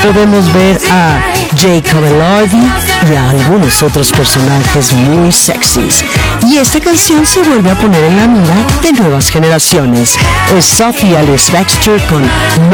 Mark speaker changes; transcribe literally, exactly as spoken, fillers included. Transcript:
Speaker 1: podemos ver a Jacob Elordi y a algunos otros personajes muy sexys. Y esta canción se vuelve a poner en la mira de nuevas generaciones. Es Sophie Alice Baxter con